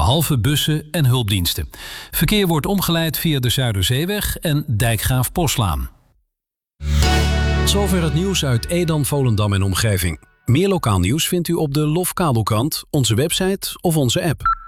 behalve bussen en hulpdiensten. Verkeer wordt omgeleid via de Zuiderzeeweg en Dijkgraaf-Poslaan. Zover het nieuws uit Edam, Volendam en omgeving. Meer lokaal nieuws vindt u op de LOF Kabelkrant, onze website of onze app.